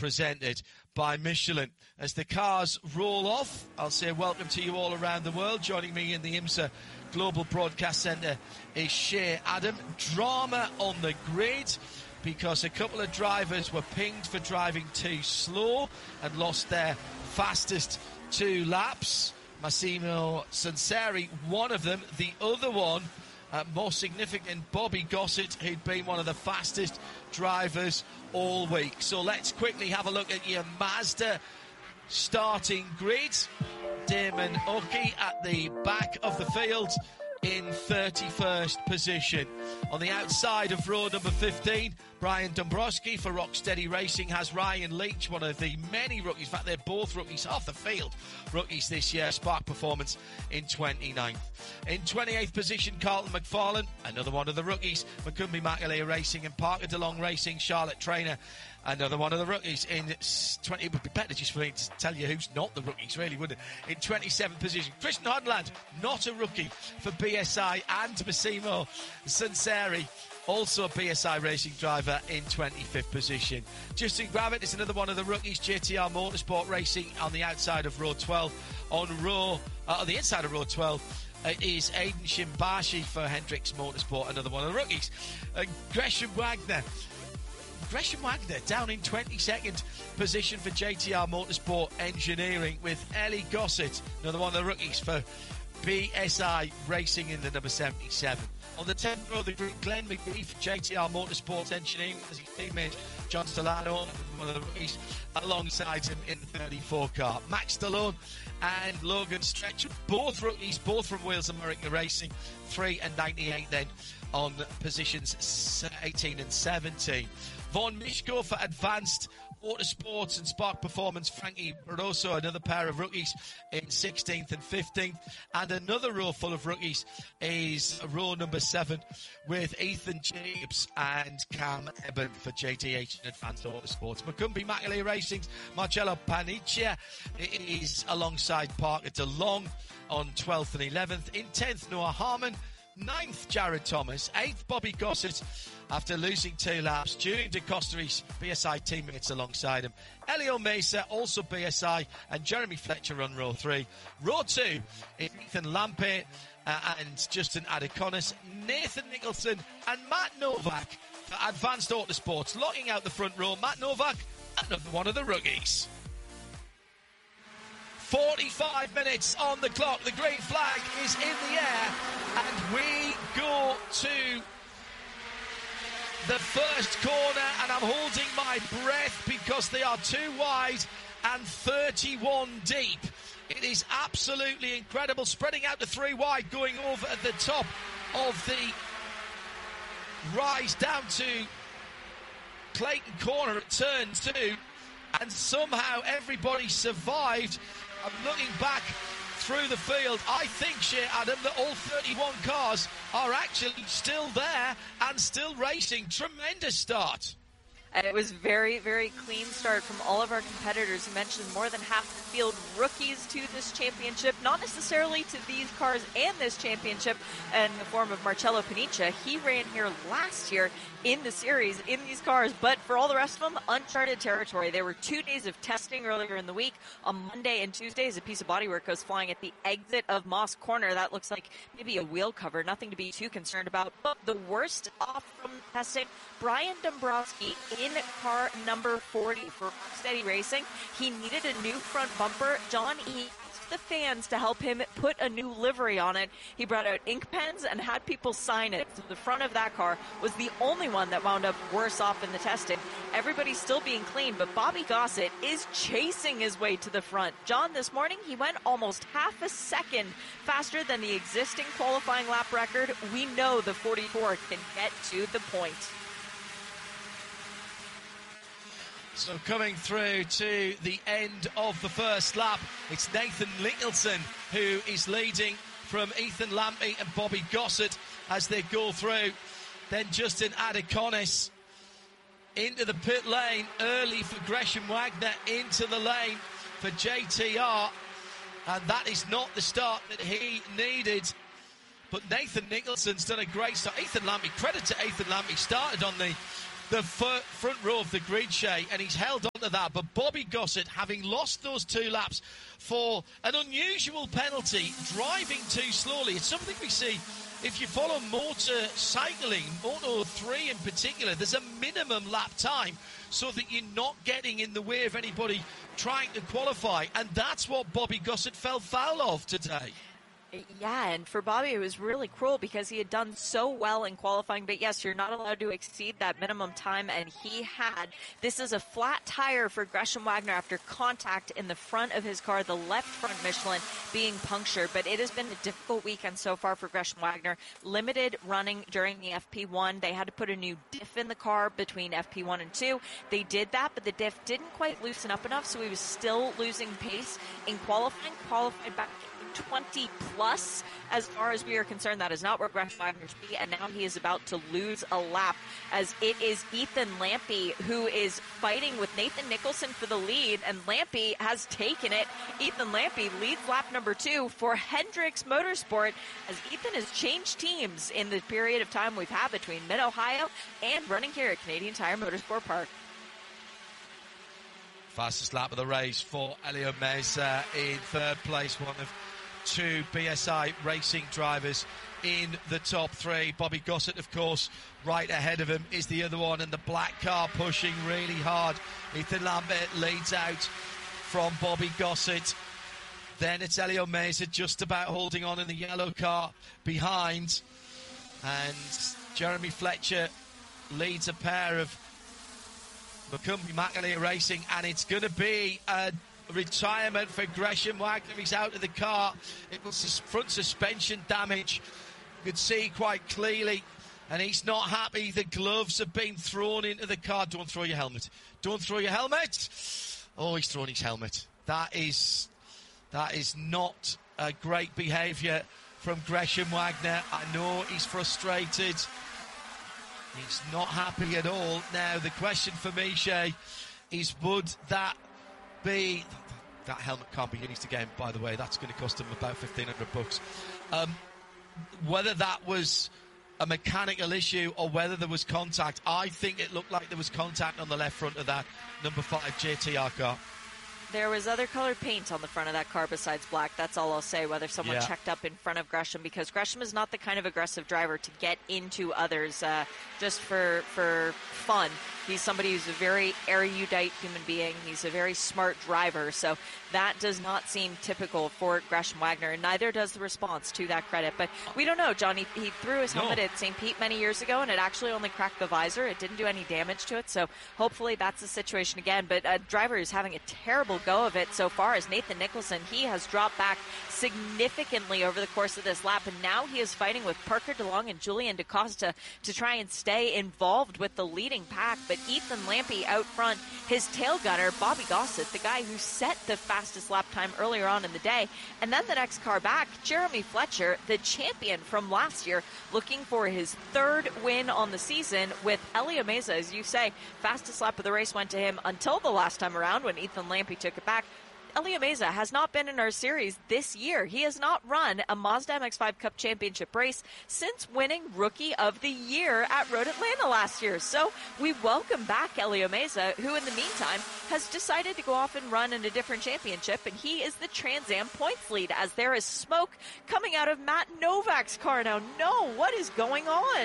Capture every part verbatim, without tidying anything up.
presented by Michelin. As the cars roll off, I'll say welcome to you all around the world. Joining me in the IMSA Global Broadcast Centre is Shea Adam. Drama on the grid because a couple of drivers were pinged for driving too slow and lost their fastest two laps. Massimo Sanseri, one of them. The other one, uh, more significant, Bobby Gossett, who'd been one of the fastest drivers all week. So let's quickly have a look at your Mazda starting grid. Damon Oki at the back of the field in thirty-first position. On the outside of row number fifteen, Brian Dombrowski for Rocksteady Racing has Ryan Leach, one of the many rookies. In fact, they're both rookies, half the field rookies this year. Spark Performance in twenty-ninth. In twenty-eighth position, Carlton McFarlane, another one of the rookies. Macumbi Makalea Racing and Parker DeLong Racing. Charlotte Trainer, another one of the rookies. In twenty, it would be better just for me to tell you who's not the rookies, really, wouldn't it? In twenty-seventh position, Christian Hodland, not a rookie for B S I, and Massimo Sanseri, also a B S I racing driver, in twenty-fifth position. Justin Gravitt is another one of the rookies. J T R Motorsport Racing on the outside of row twelve. On row, uh, on the inside of row twelve, it is Aidan Shimbashi for Hendricks Motorsport, another one of the rookies. Uh, Gresham Wagner. Gresham Wagner down in twenty-second position for J T R Motorsport Engineering with Ellie Gossett, another one of the rookies for B S I Racing in the number seventy-seven. On the tenth row, the group, Glenn McGee for J T R Motorsports Engineering as his teammate John Stallano, one of the rookies, alongside him in the thirty-four car. Max Stallone and Logan Stretch, both rookies, both from Wheels America Racing, three and ninety-eight then on positions eighteen and seventeen. Von Mishko for Advanced Autosports and Spark Performance, Frankie Barroso, another pair of rookies, in sixteenth and fifteenth. And another row full of rookies is row number seven with Ethan Jacobs and Cam Eben for J T H and Advanced Autosports. Macumbi Makalea Racing's Marcello Paniccia is alongside Parker DeLong on twelfth and eleventh. In tenth, Noah Harmon. ninth, Jared Thomas. eighth, Bobby Gossett, after losing two laps. Julian De Costeris, B S I teammates alongside him. Elio Mesa, also B S I, and Jeremy Fletcher on row three. Row two is Ethan Lampe uh, and Justin Adeconis, Nathan Nicholson and Matt Novak for Advanced Autosports. Locking out the front row, Matt Novak, another one of the rookies. forty-five minutes on the clock. The green flag is in the air, and we go to the first corner, and I'm holding my breath because they are two wide and thirty-one deep. It is absolutely incredible. Spreading out to three wide, going over at the top of the rise down to Clayton Corner at turn two, and somehow everybody survived. I'm looking back through the field. I think, Shea Adam, that all thirty-one cars are actually still there and still racing. Tremendous start. And it was very, very clean start from all of our competitors. You mentioned more than half the field rookies to this championship, not necessarily to these cars and this championship in the form of Marcello Paniccia. He ran here last year in the series in these cars, but for all the rest of them, uncharted territory. There were two days of testing earlier in the week. On Monday and Tuesday, as a piece of bodywork goes flying at the exit of Moss Corner. That looks like maybe a wheel cover, nothing to be too concerned about. But the worst off from testing, Brian Dombrowski in car number forty for Rocksteady Racing. He needed a new front bumper. John E. asked the fans to help him put a new livery on it. He brought out ink pens and had people sign it. So the front of that car was the only one that wound up worse off in the testing. Everybody's still being clean, but Bobby Gossett is chasing his way to the front. John, this morning, he went almost half a second faster than the existing qualifying lap record. We know the forty-four can get to the point. So coming through to the end of the first lap, it's Nathan Nicholson who is leading from Ethan Lampe and Bobby Gossett as they go through. Then Justin Adeconis into the pit lane early for Gresham Wagner, into the lane for J T R, and that is not the start that he needed. But Nathan Nicholson's done a great start. Ethan Lampe, credit to Ethan Lampe, started on the the f- front row of the grid, Shay, and he's held on to that. But Bobby Gossett, having lost those two laps for an unusual penalty, driving too slowly. It's something we see if you follow motorcycling, Moto three in particular. There's a minimum lap time so that you're not getting in the way of anybody trying to qualify. And that's what Bobby Gossett fell foul of today. Yeah, and for Bobby, it was really cruel because he had done so well in qualifying. But yes, you're not allowed to exceed that minimum time, and he had. This is a flat tire for Gresham Wagner after contact in the front of his car, the left front Michelin being punctured. But it has been a difficult weekend so far for Gresham Wagner. Limited running during the F P one. They had to put a new diff in the car between F P one and two. They did that, but the diff didn't quite loosen up enough, so he was still losing pace in qualifying. Qualified back twenty plus as far as we are concerned. That is not where Gresham Wagner should be, and now he is about to lose a lap as it is Ethan Lampe who is fighting with Nathan Nicholson for the lead, and Lampe has taken it. Ethan Lampe leads lap number two for Hendricks Motorsport as Ethan has changed teams in the period of time we've had between Mid-Ohio and running here at Canadian Tire Motorsport Park. Fastest lap of the race for Elio Meza in third place, one of two B S I racing drivers in the top three. Bobby Gossett, of course, right ahead of him is the other one, and the black car pushing really hard. Ethan Lambert leads out from Bobby Gossett. Then it's Elio Meza just about holding on in the yellow car behind, and Jeremy Fletcher leads a pair of McCumbee McAleer Racing, and it's going to be a retirement for Gresham Wagner. He's out of the car. It was front suspension damage. You could see quite clearly, and he's not happy. The gloves have been thrown into the car. Don't throw your helmet. Don't throw your helmet. Oh, he's thrown his helmet. That is, that is not a great behaviour from Gresham Wagner. I know he's frustrated. He's not happy at all. Now, the question for me, Shay, is would that be... That helmet can't be used again, by the way. That's going to cost him about fifteen hundred bucks. Um, whether that was a mechanical issue or whether there was contact, I think it looked like there was contact on the left front of that number five J T R car. There was other colored paint on the front of that car besides black. That's all I'll say, whether someone yeah. checked up in front of Gresham, because Gresham is not the kind of aggressive driver to get into others uh, just for for fun. He's somebody who's a very erudite human being. He's a very smart driver, so that does not seem typical for Gresham Wagner, and neither does the response to that credit. But we don't know, John. He, he threw his helmet no. at Saint Pete many years ago, and it actually only cracked the visor. It didn't do any damage to it, so hopefully that's the situation again. But a driver who's having a terrible go of it so far is Nathan Nicholson. He has dropped back significantly over the course of this lap, and now he is fighting with Parker DeLong and Julian DaCosta to try and stay involved with the leading pack. But Ethan Lampe out front, his tail gunner, Bobby Gossett, the guy who set the fastest lap time earlier on in the day. And then the next car back, Jeremy Fletcher, the champion from last year, looking for his third win on the season with Elio Meza, as you say. Fastest lap of the race went to him until the last time around when Ethan Lampe took it back. Elio Meza has not been in our series this year. He has not run a Mazda M X five Cup Championship race since winning Rookie of the Year at Road Atlanta last year. So we welcome back Elio Meza, who in the meantime has decided to go off and run in a different championship, and he is the Trans Am points lead as there is smoke coming out of Matt Novak's car now. No, what is going on?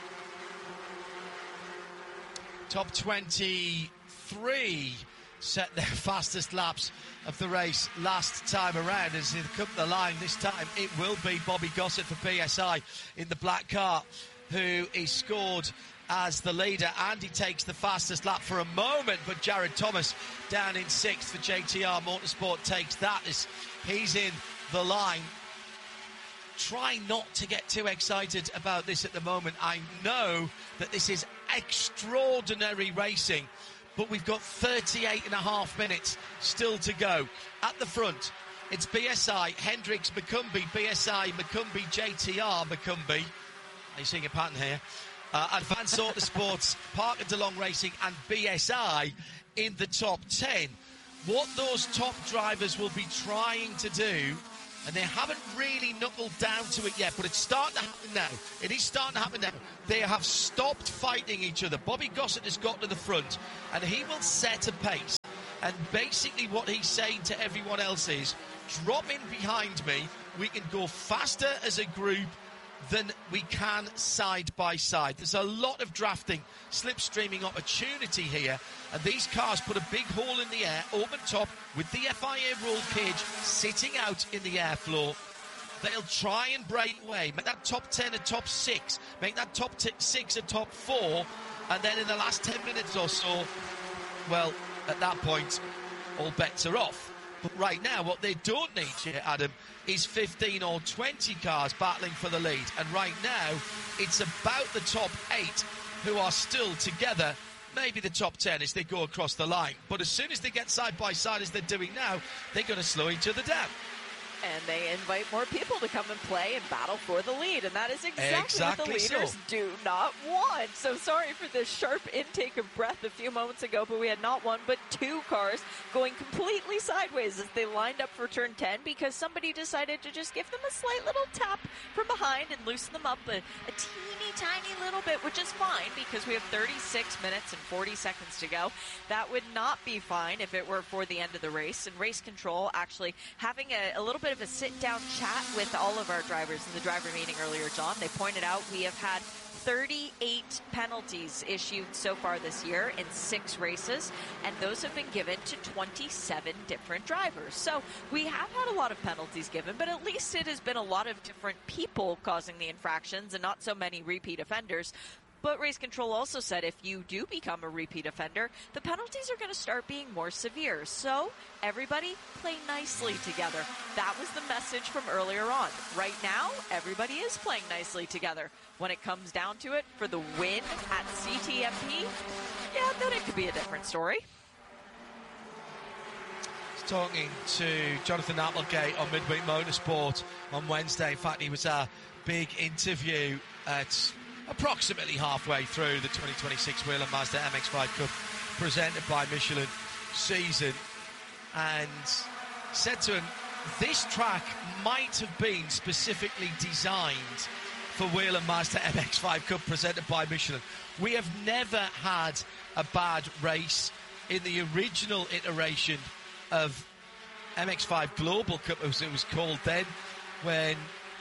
Top twenty-three set their fastest laps of the race last time around. As they come the line this time, it will be Bobby Gossett for B S I in the black car, who is scored as the leader, and he takes the fastest lap for a moment. But Jared Thomas down in sixth for J T R Motorsport takes that as he's in the line. Try not to get too excited about this at the moment. I know that this is extraordinary racing, but we've got thirty-eight and a half minutes still to go. At the front, it's B S I, Hendricks, McCumbee, B S I, McCumbee, J T R, McCumbee. Are you seeing a pattern here? Uh, Advanced Autosports, Parker DeLong Racing, and B S I in the top ten. What those top drivers will be trying to do and they haven't really knuckled down to it yet, but it's starting to happen now. It is starting to happen now. They have stopped fighting each other. Bobby Gossett has got to the front, and he will set a pace. And basically what he's saying to everyone else is, drop in behind me. We can go faster as a group than we can side by side. There's a lot of drafting, slipstreaming opportunity here, and these cars put a big hole in the air, open top, with the F I A roll cage sitting out in the airflow. They'll try and break away, make that top ten a top six, make that top t- six a top four, and then in the last ten minutes or so, well, at that point, all bets are off. But right now, what they don't need here, Adam, is fifteen or twenty cars battling for the lead. And right now, it's about the top eight who are still together, maybe the top ten as they go across the line. But as soon as they get side by side as they're doing now, they're going to slow each other down. And they invite more people to come and play and battle for the lead. And that is exactly, exactly what the leaders so. do not want. So sorry for this sharp intake of breath a few moments ago, but we had not one but two cars going completely sideways as they lined up for turn ten because somebody decided to just give them a slight little tap from behind and loosen them up a, a teeny tiny little bit, which is fine because we have thirty-six minutes and forty seconds to go. That would not be fine if it were for the end of the race. And race control actually having a, a little bit of a sit-down chat with all of our drivers in the driver meeting earlier, John. They pointed out we have had thirty-eight penalties issued so far this year in six races, and those have been given to twenty-seven different drivers. So we have had a lot of penalties given, but at least it has been a lot of different people causing the infractions and not so many repeat offenders. But Race Control also said if you do become a repeat offender, the penalties are going to start being more severe. So everybody play nicely together. That was the message from earlier on. Right now, everybody is playing nicely together. When it comes down to it, for the win at C T M P, yeah, then it could be a different story. Talking to Jonathan Applegate on Midweek Motorsport on Wednesday. In fact, he was a big interview at approximately halfway through the twenty twenty-six Whelen Mazda M X five Cup presented by Michelin season, and said to him, this track might have been specifically designed for Whelen Mazda M X five Cup presented by Michelin. We have never had a bad race in the original iteration of M X five Global Cup, as it was called then, when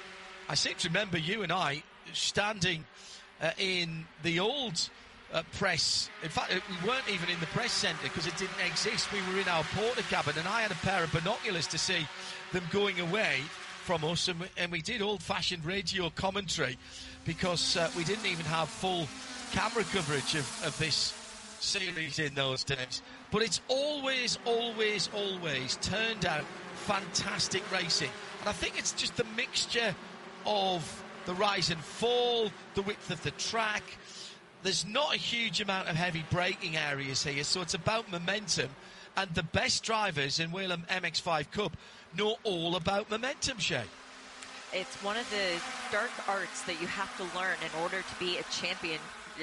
I seem to remember you and I standing Uh, in the old uh, press. In fact, we weren't even in the press centre because it didn't exist. We were in our porter cabin, and I had a pair of binoculars to see them going away from us, and we, and we did old-fashioned radio commentary because uh, we didn't even have full camera coverage of, of this series in those days. But it's always, always, always turned out fantastic racing. And I think it's just the mixture of the rise and fall, the width of the track. There's not a huge amount of heavy braking areas here, so it's about momentum. And the best drivers in Whelen M X five Cup know all about momentum, Shay. It's one of the dark arts that you have to learn in order to be a championship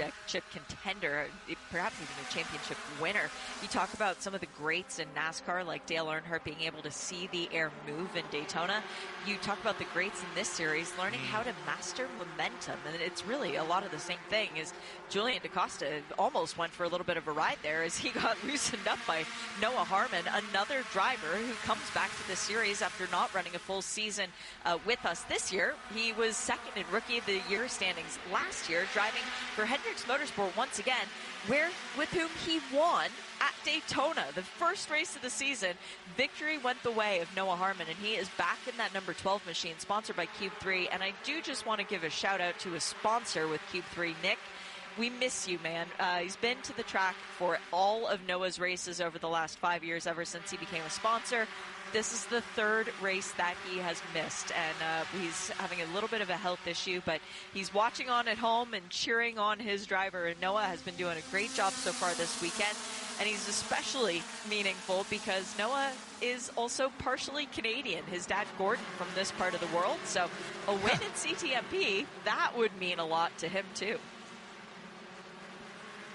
contender, perhaps even a championship winner. You talk about some of the greats in NASCAR like Dale Earnhardt being able to see the air move in Daytona. You talk about the greats in this series learning how to master momentum, and it's really a lot of the same thing. As Julian DaCosta almost went for a little bit of a ride there as he got loosened up by Noah Harmon, another driver who comes back to the series after not running a full season uh, with us this year. He was second in Rookie of the Year standings last year, driving for Hendricks Motorsport once again, where with whom he won at Daytona, the first race of the season. Victory went the way of Noah Harmon, and he is back in that number twelve machine, sponsored by Cube three. And I do just want to give a shout out to a sponsor with Cube three, Nick. We miss you, man. Uh, he's been to the track for all of Noah's races over the last five years, ever since he became a sponsor. This is the third race that he has missed, and uh, he's having a little bit of a health issue, but he's watching on at home and cheering on his driver. And Noah has been doing a great job so far this weekend, and he's especially meaningful because Noah is also partially Canadian. His dad, Gordon, from this part of the world, so a win in C T M P, that would mean a lot to him too.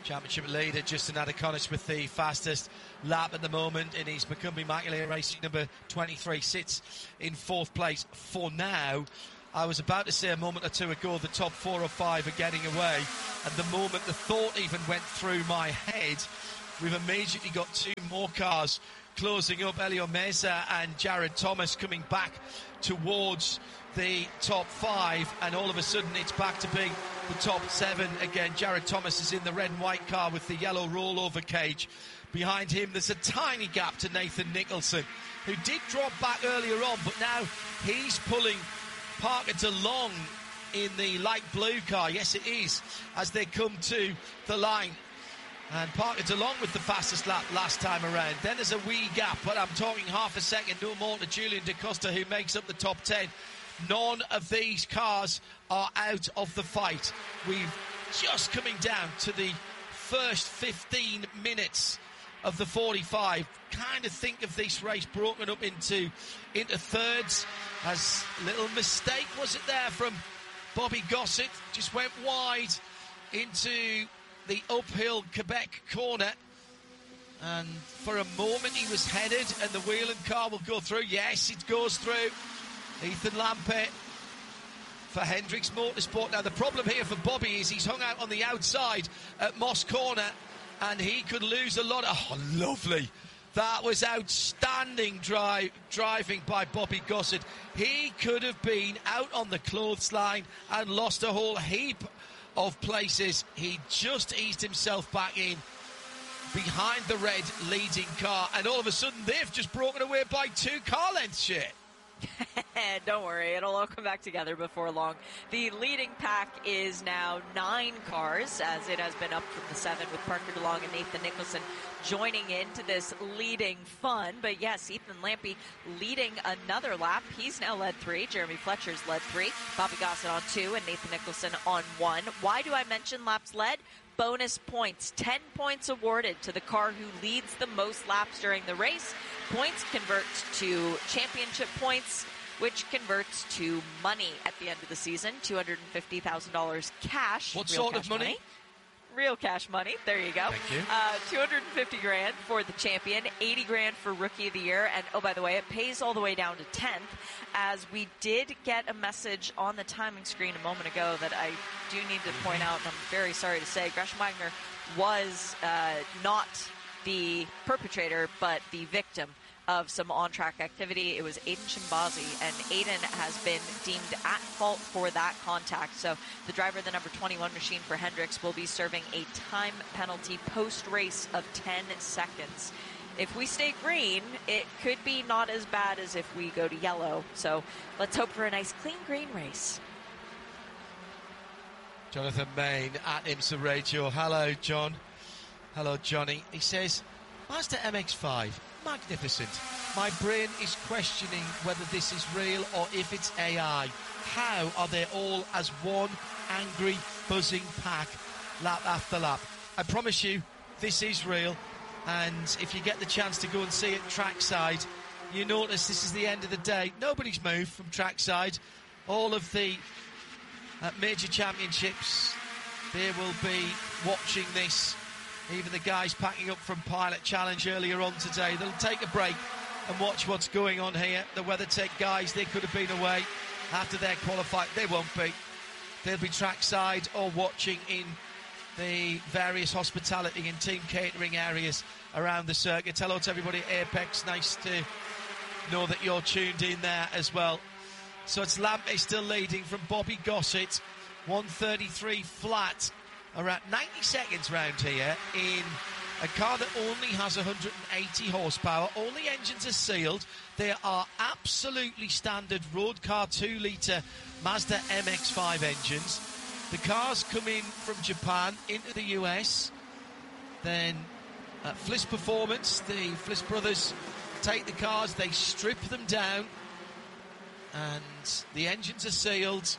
Championship leader Justin Adakonis with the fastest lap at the moment in his Macumbi Immaculate Racing number twenty-three, sits in fourth place for now. I was about to say a moment or two ago the top four or five are getting away, and the moment the thought even went through my head, we've immediately got two more cars closing up. Elio Meza and Jared Thomas coming back towards the top five, and all of a sudden it's back to being the top seven again. Jared Thomas is in the red and white car with the yellow rollover cage. Behind him there's a tiny gap to Nathan Nicholson, who did drop back earlier on, but now he's pulling Parker DeLong in the light blue car. Yes, it is, as they come to the line. And Parker DeLong with the fastest lap last time around. Then there's a wee gap, but I'm talking half a second, no more to Julian DaCosta, who makes up the top ten. None of these cars are out of the fight. We've just coming down to the first fifteen minutes of the forty-five. Kind of think of this race broken up into, into thirds. As little mistake, was it there, from Bobby Gossett? Just went wide into the uphill Quebec corner. And for a moment he was headed, and the Whelan car will go through. Yes, it goes through. Ethan Lampert for Hendricks Motorsport. Now the problem here for Bobby is he's hung out on the outside at Moss Corner, and he could lose a lot of... Oh, lovely. That was outstanding drive, driving by Bobby Gossett. He could have been out on the clothesline and lost a whole heap of places. He just eased himself back in behind the red leading car, and all of a sudden they've just broken away by two car lengths, shit. Don't worry, it'll all come back together before long. The leading pack is now nine cars, as it has been up from the seven, with Parker DeLong and Nathan Nicholson joining into this leading fun. But yes, Ethan Lampy leading another lap. He's now led three. Jeremy Fletcher's led three. Bobby Gossett on two and Nathan Nicholson on one. Why do I mention laps led? Bonus points. ten points awarded to the car who leads the most laps during the race. Points convert to championship points, which converts to money at the end of the season. two hundred fifty thousand dollars cash. What sort of money? money? Real cash money. There you go. Thank you. Uh, two hundred fifty grand for the champion, eighty grand for Rookie of the Year, and oh, by the way, it pays all the way down to tenth, as we did get a message on the timing screen a moment ago that I do need to point out, and I'm very sorry to say, Gresham Wagner was uh, not the perpetrator, but the victim of some on-track activity. It was Aiden Shimbazi, and Aiden has been deemed at fault for that contact. So the driver of the number twenty-one machine for Hendricks will be serving a time penalty post-race of ten seconds. If we stay green, it could be not as bad as if we go to yellow. So let's hope for a nice, clean green race. Jonathan Main at IMSA Radio. Hello, John. Hello, Johnny. He says, Mazda M X five, magnificent. My brain is questioning whether this is real or if it's A I. How are they all as one angry, buzzing pack, lap after lap? I promise you, this is real. And if you get the chance to go and see it trackside, you notice this is the end of the day. Nobody's moved from trackside. All of the uh, major championships, they will be watching this. Even the guys packing up from Pilot Challenge earlier on today, they'll take a break and watch what's going on here. The WeatherTech guys, they could have been away after their qualifying. They won't be. They'll be trackside or watching in the various hospitality and team catering areas around the circuit. Hello to everybody at Apex. Nice to know that you're tuned in there as well. So it's Lampy still leading from Bobby Gossett. one thirty-three flat. Around ninety seconds round here in a car that only has one hundred eighty horsepower. All the engines are sealed. They are absolutely standard road car two litre Mazda M X five engines. The cars come in from Japan into the U S. Then uh, Fliss Performance, the Fliss brothers take the cars, they strip them down, and the engines are sealed.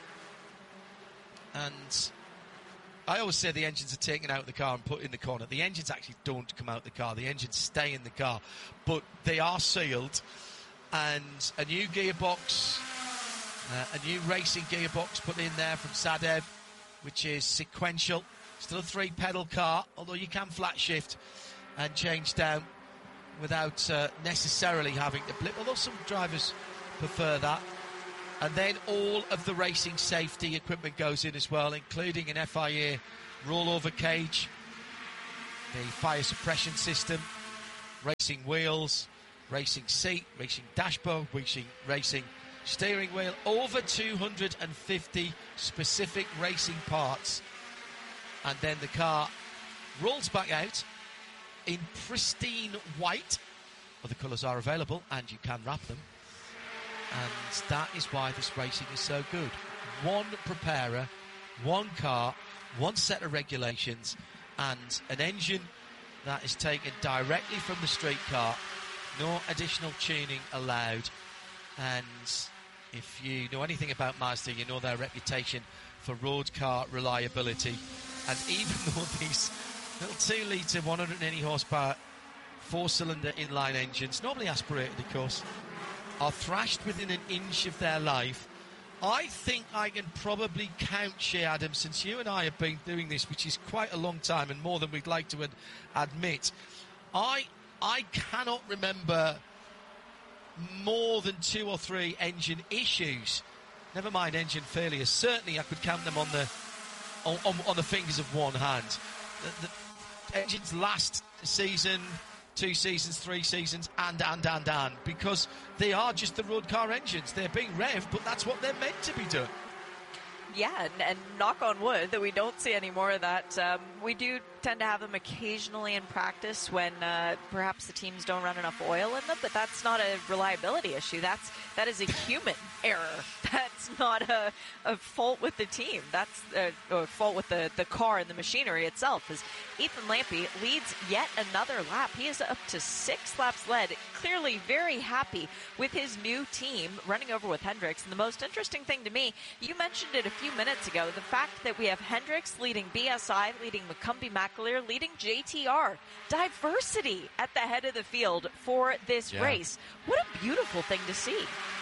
And I always say the engines are taken out of the car and put in the corner. The engines actually don't come out of the car. The engines stay in the car. But they are sealed. And a new gearbox, uh, a new racing gearbox put in there from Sadev, which is sequential. Still a three-pedal car, although you can flat shift and change down without uh, necessarily having to blip, although some drivers prefer that. And then all of the racing safety equipment goes in as well, including an F I A rollover cage, the fire suppression system, racing wheels, racing seat, racing dashboard, racing, racing steering wheel, over two hundred fifty specific racing parts. And then the car rolls back out in pristine white. Other colours are available and you can wrap them. And that is why this racing is so good. One preparer, one car, one set of regulations, and an engine that is taken directly from the street car. No additional tuning allowed. And if you know anything about Mazda, you know their reputation for road car reliability. And even though these little two litre, one hundred eighty horsepower, four-cylinder inline engines, normally aspirated, of course, are thrashed within an inch of their life, I think I can probably count, Shea Adams, since you and I have been doing this, which is quite a long time and more than we'd like to ad- admit, I I cannot remember more than two or three engine issues. Never mind engine failures. Certainly I could count them on the on, on, on the fingers of one hand. The, the engines last season, two seasons, three seasons, and, and, and, and, because they are just the road car engines. They're being revved, but that's what they're meant to be doing. Yeah, and, and knock on wood that we don't see any more of that. Um, we do tend to have them occasionally in practice when uh, perhaps the teams don't run enough oil in them, but that's not a reliability issue. That's that is a human error. That's not a, a fault with the team. That's a, a fault with the, the car and the machinery itself. As Ethan Lampe leads yet another lap. He is up to six laps led, clearly very happy with his new team running over with Hendricks. And the most interesting thing to me, you mentioned it a few minutes ago, the fact that we have Hendricks leading B S I, leading McCumbee McAleer, leading J T R. Diversity at the head of the field for this yeah. race. What a beautiful thing to see.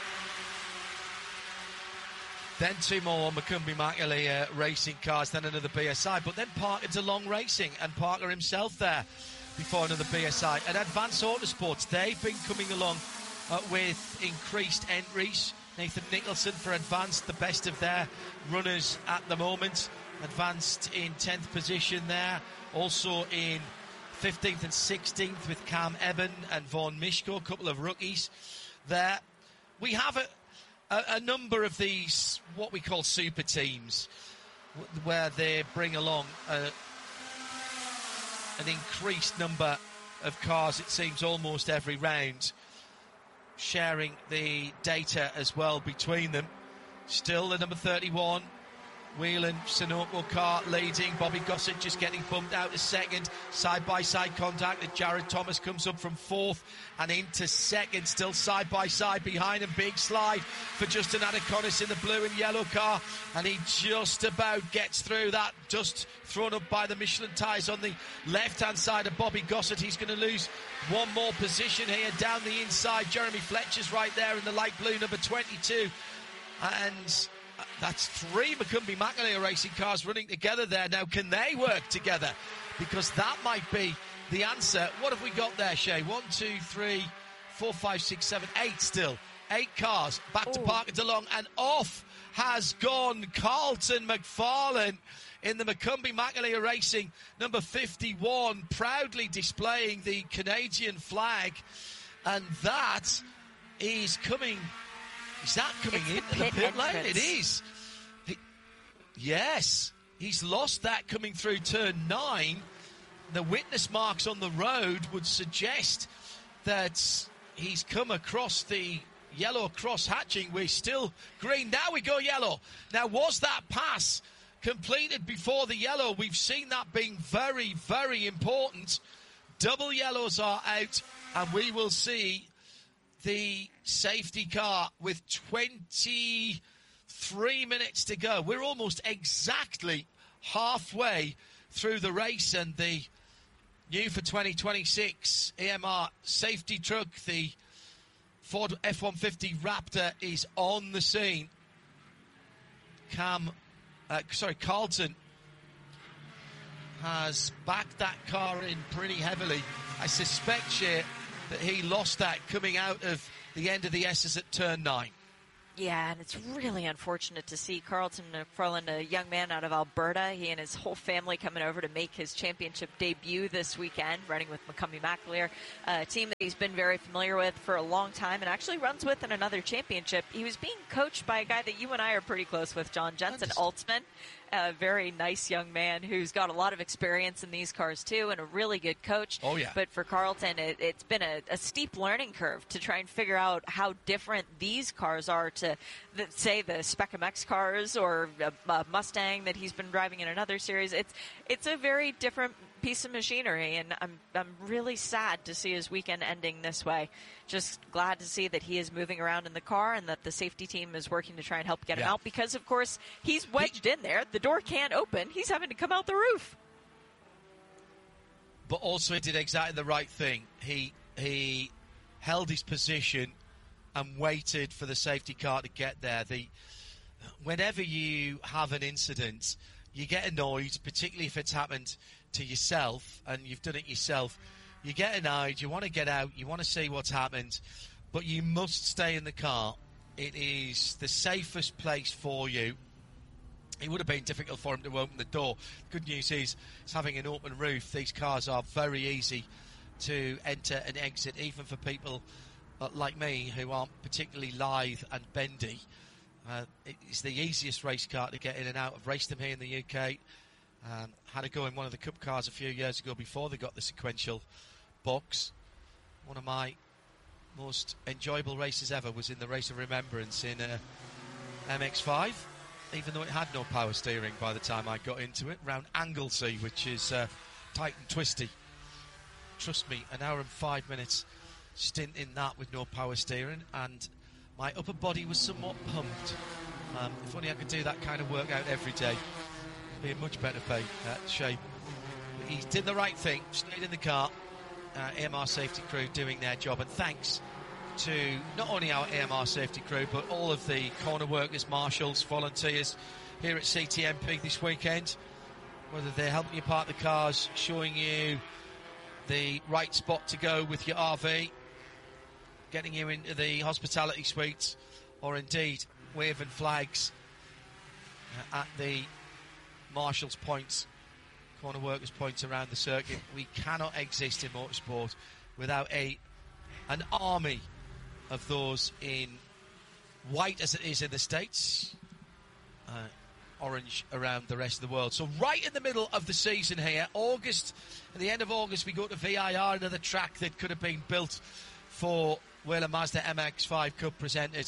Then two more McCumbee McAleer uh, racing cars, then another B S I. But then Parker DeLong Racing and Parker himself there before another B S I. At Advance Autosports, they've been coming along uh, with increased entries. Nathan Nicholson for Advance, the best of their runners at the moment. Advanced in tenth position there. Also in fifteenth and sixteenth with Cam Eben and Vaughan Mishko, a couple of rookies there. We have a, a, a number of these, what we call super teams, where they bring along a, an increased number of cars, it seems, almost every round, sharing the data as well between them. Still the number thirty-one Whelan Sunoco car leading. Bobby Gossett just getting bumped out a second. Side-by-side contact that Jared Thomas comes up from fourth and into second. Still side-by-side behind him. Big slide for Justin Adaconis in the blue and yellow car. And he just about gets through that. Just thrown up by the Michelin tyres on the left-hand side of Bobby Gossett. He's going to lose one more position here down the inside. Jeremy Fletcher's right there in the light blue, number twenty-two. And that's three McCumbee McAleer racing cars running together there. Now, can they work together? Because that might be the answer. What have we got there, Shea? One, two, three, four, five, six, seven, eight still. Eight cars. Back Ooh. to Parker DeLong. And off has gone Carlton McFarlane in the McCumbee McAleer Racing, number fifty-one, proudly displaying the Canadian flag. And that is coming... Is that coming it's into the the pit lane? entrance. It is. He, yes. He's lost that coming through turn nine. The witness marks on the road would suggest that he's come across the yellow cross hatching. We're still green. Now we go yellow. Now, was that pass completed before the yellow? We've seen that being very, very important. Double yellows are out, and we will see the safety car with twenty-three minutes to go. We're almost exactly halfway through the race, and the new for twenty twenty-six A M R safety truck, the Ford F one fifty Raptor, is on the scene. Cam, uh, sorry, Carlton has backed that car in pretty heavily. I suspect, Shea, that he lost that coming out of the end of the S's at turn nine. Yeah, and it's really unfortunate to see Carlton McFarland, a young man out of Alberta. He and his whole family coming over to make his championship debut this weekend, running with McCumbee McAleer, a team that he's been very familiar with for a long time and actually runs with in another championship. He was being coached by a guy that you and I are pretty close with, John, Jensen Altzman. A very nice young man who's got a lot of experience in these cars too, and a really good coach. Oh yeah. But for Carlton, it, it's been a, a steep learning curve to try and figure out how different these cars are to, the, say, the Spec M X cars or a, a Mustang that he's been driving in another series. It's it's a very different piece of machinery, and I'm I'm really sad to see his weekend ending this way. Just glad to see that he is moving around in the car and that the safety team is working to try and help get yeah. him out, because of course he's wedged he, in there. The door can't open. He's having to come out the roof. But also he did exactly the right thing. He he held his position and waited for the safety car to get there. The whenever you have an incident, you get annoyed, particularly if it's happened to yourself and you've done it yourself. You get annoyed, you want to get out, you want to see what's happened, but you must stay in the car. It is the safest place for you. It would have been difficult for him to open the door. Good news is, it's having an open roof. These cars are very easy to enter and exit, even for people uh, like me who aren't particularly lithe and bendy. Uh, it's the easiest race car to get in and out. I've raced them here in the U K. Um, had a go in one of the Cup cars a few years ago before they got the sequential box. One of my most enjoyable races ever was in the Race of Remembrance in uh, M X five, even though it had no power steering by the time I got into it, round Anglesey, which is uh, tight and twisty. Trust me, an hour and five minutes stint in that with no power steering, and my upper body was somewhat pumped. Um, if only I could do that kind of workout every day, be in much better pay, uh, shape. But he did the right thing, stayed in the car. Uh, A M R safety crew doing their job, and thanks to not only our A M R safety crew but all of the corner workers, marshals, volunteers here at C T M P this weekend, whether they're helping you park the cars, showing you the right spot to go with your R V, getting you into the hospitality suites, or indeed waving flags uh, at the marshals' points, corner workers' points around the circuit. We cannot exist in motorsport without a an army of those in white, as it is in the States, uh, orange around the rest of the world. So right in the middle of the season here, August, at the end of August, we go to V I R, another track that could have been built for Whelen Mazda M X five Cup, presented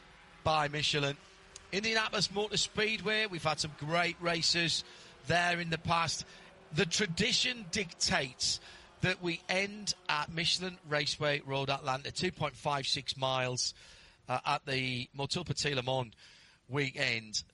by Michelin. Indianapolis Motor Speedway, we've had some great races there in the past. The tradition dictates that we end at Michelin Raceway Road Atlanta, two point five six miles uh, at the Motul Petit Le Mans weekend.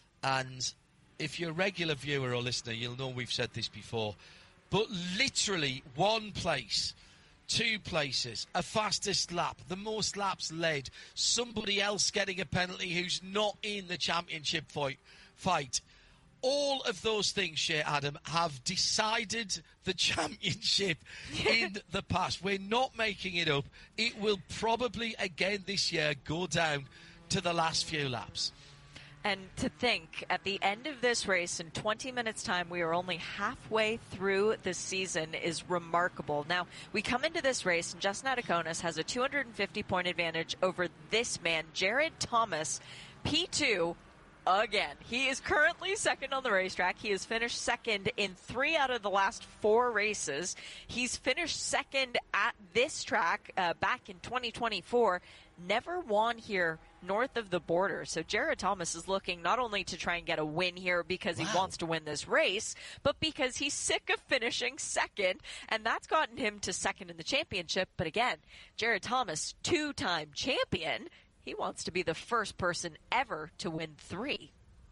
And if you're a regular viewer or listener, you'll know we've said this before, but literally one place, two places, a fastest lap, the most laps led, somebody else getting a penalty who's not in the championship fight, fight. All of those things, Shea Adam, have decided the championship in the past. We're not making it up. It will probably, again this year, go down to the last few laps. And to think, at the end of this race, in twenty minutes' time, we are only halfway through the season is remarkable. Now, we come into this race, and Justin Adaconis has a two hundred fifty point advantage over this man, Jared Thomas, P two, again. He is currently second on the racetrack. He has finished second in three out of the last four races. He's finished second at this track uh, back in twenty twenty-four. Never won here north of the border. So Jared Thomas is looking not only to try and get a win here because wow. he wants to win this race, but because he's sick of finishing second, and that's gotten him to second in the championship. But again, Jared Thomas, two-time champion, he wants to be the first person ever to win three.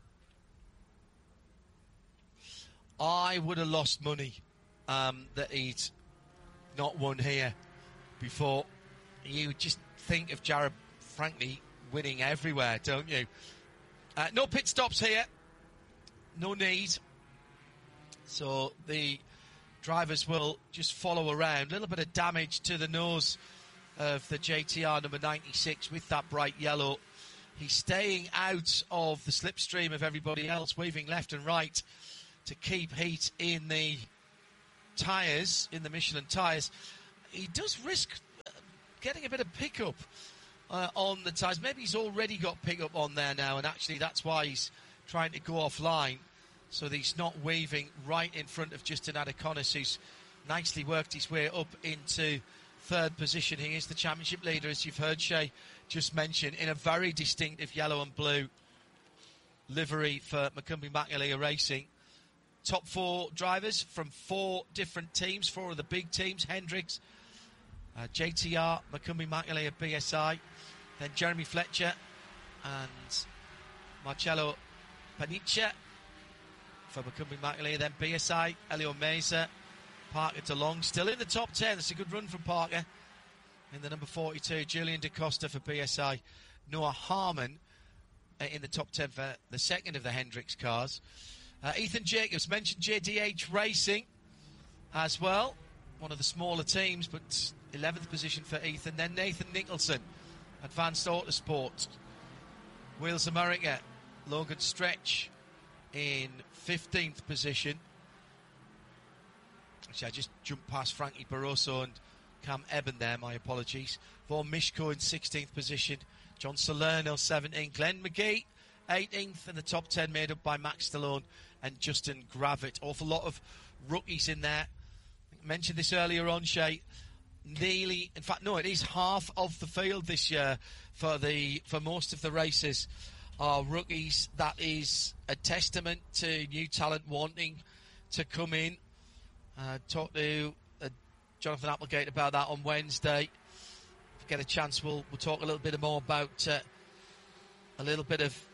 I would have lost money um, that he'd not won here before. You just think of Jared, frankly, winning everywhere, don't you? Uh, no pit stops here. No need. So the drivers will just follow around. A little bit of damage to the nose of the J T R number ninety-six with that bright yellow. He's staying out of the slipstream of everybody else, weaving left and right to keep heat in the tyres, in the Michelin tyres. He does risk getting a bit of pickup uh, on the tyres. Maybe he's already got pickup on there now, and actually that's why he's trying to go offline, so that he's not waving right in front of Justin Adeconis, who's nicely worked his way up into third position. He is the championship leader, as you've heard Shay just mention, in a very distinctive yellow and blue livery for Macumbi McAleer Racing. Top four drivers from four different teams, four of the big teams: Hendricks, uh, J T R, Macumbi McAleer, B S I, then Jeremy Fletcher and Marcello Panicia for Macumbi McAleer, then B S I, Elio Meza, Parker DeLong, still in the top ten. That's a good run from Parker. In the number forty-two, Julian DaCosta for B S I, Noah Harmon uh, in the top ten for the second of the Hendricks cars. Uh, Ethan Jacobs, mentioned J D H Racing as well, one of the smaller teams, but eleventh position for Ethan. Then Nathan Nicholson, Advanced Autosport. Wheels America, Logan Stretch in fifteenth position. Actually, I just jumped past Frankie Barroso and Cam Eben there, my apologies. Vaughan Mishko in sixteenth position. John Salerno, seventeenth. Glenn McGee, eighteenth. And the top ten made up by Max Stallone and Justin Gravitt. Awful lot of rookies in there. I mentioned this earlier on, Shay. Nearly, in fact, no, it is half of the field this year for the for most of the races are rookies. That is a testament to new talent wanting to come in. Uh, talk to uh, Jonathan Applegate about that on Wednesday. If we get a chance, we'll we'll talk a little bit more about uh, a little bit of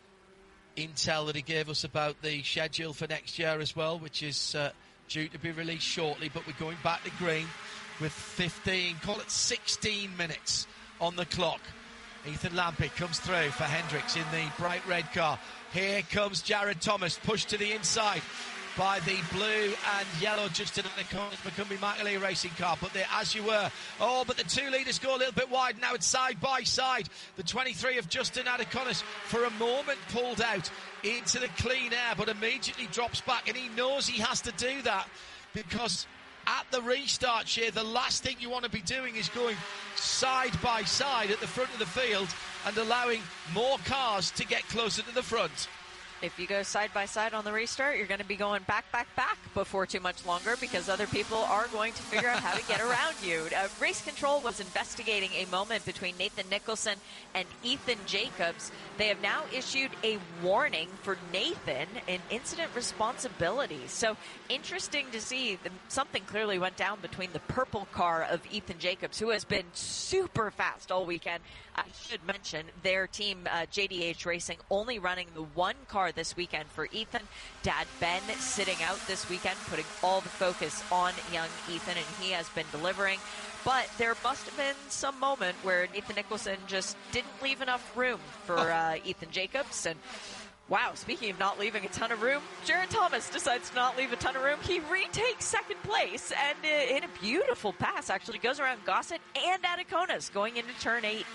intel that he gave us about the schedule for next year as well, which is uh, due to be released shortly. But we're going back to green with fifteen, call it sixteen minutes on the clock. Ethan Lampe comes through for Hendricks in the bright red car. Here comes Jared Thomas, pushed to the inside by the blue and yellow Justin Macumbi McAleer Racing car. But there, as you were, oh, but the two leaders go a little bit wide. Now it's side by side. The twenty-three of Justin Adeconis for a moment pulled out into the clean air, but immediately drops back, and he knows he has to do that because at the restart, Shea, the last thing you want to be doing is going side by side at the front of the field and allowing more cars to get closer to the front. If you go side by side on the restart, you're going to be going back, back, back before too much longer because other people are going to figure out how to get around you. Uh, Race Control was investigating a moment between Nathan Nicholson and Ethan Jacobs. They have now issued a warning for Nathan in incident responsibility. So interesting to see that something clearly went down between the purple car of Ethan Jacobs, who has been super fast all weekend. I should mention their team, uh, J D H Racing, only running the one car this weekend for Ethan. Dad Ben sitting out this weekend, putting all the focus on young Ethan, and he has been delivering. But there must have been some moment where Nathan Nicholson just didn't leave enough room for uh, Ethan Jacobs. And wow, speaking of not leaving a ton of room, Jared Thomas decides to not leave a ton of room. He retakes second place, and uh, in a beautiful pass, actually goes around Gossett and Adeconis going into turn eight.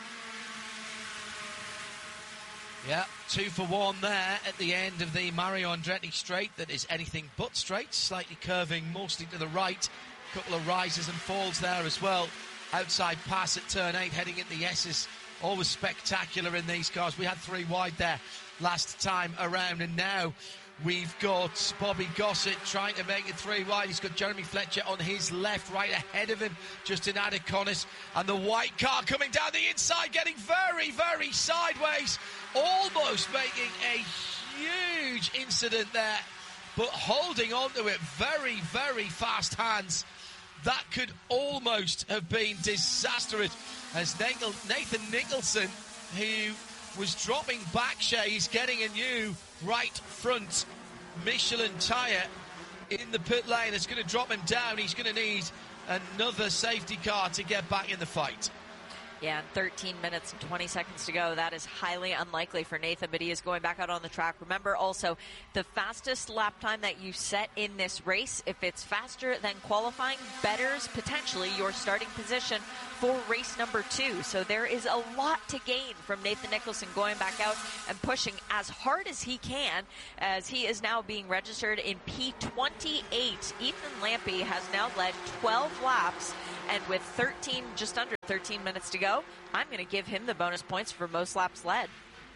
Yeah, two for one there at the end of the Mario Andretti straight that is anything but straight, slightly curving mostly to the right. A couple of rises and falls there as well. Outside pass at turn eight, heading into the S's. Always spectacular in these cars. We had three wide there last time around, and now we've got Bobby Gossett trying to make it three wide. He's got Jeremy Fletcher on his left, right ahead of him, Justin Adeconis, and the white car coming down the inside, getting very, very sideways, almost making a huge incident there, but holding on to it, very, very fast hands. That could almost have been disastrous as Nathan Nicholson, who was dropping back, Shay, he's getting a new right front Michelin tyre in the pit lane. It's going to drop him down. He's going to need another safety car to get back in the fight. Yeah, and thirteen minutes and twenty seconds to go. That is highly unlikely for Nathan, but he is going back out on the track. Remember also, the fastest lap time that you set in this race, if it's faster than qualifying, betters potentially your starting position for race number two. So there is a lot to gain from Nathan Nicholson going back out and pushing as hard as he can, as he is now being registered in P twenty-eight. Ethan Lampe has now led twelve laps, and with thirteen, just under thirteen minutes to go, I'm going to give him the bonus points for most laps led.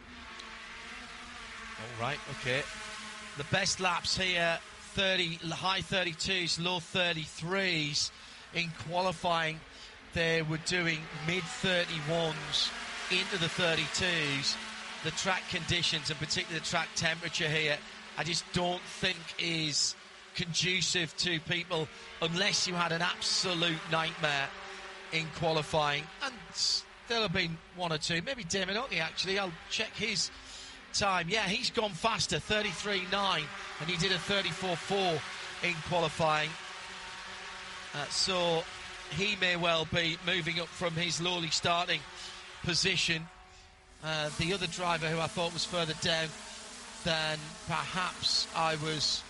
All right, okay. The best laps here, thirty, high thirty-twos, low thirty-threes. In qualifying, they were doing mid thirty-ones into the thirty-twos. The track conditions, and particularly the track temperature here, I just don't think is conducive to people unless you had an absolute nightmare in qualifying. And there'll have been one or two, maybe Damon Ockey actually. I'll check his time. Yeah, he's gone faster, thirty-three nine, and he did a thirty-four four in qualifying. Uh, so he may well be moving up from his lowly starting position. Uh, the other driver who I thought was further down than perhaps I was